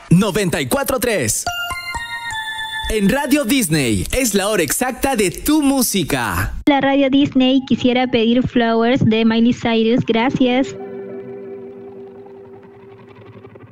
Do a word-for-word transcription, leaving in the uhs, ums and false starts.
noventa y cuatro punto tres. En Radio Disney es la hora exacta de tu música. La Radio Disney, quisiera pedir Flowers de Miley Cyrus, gracias.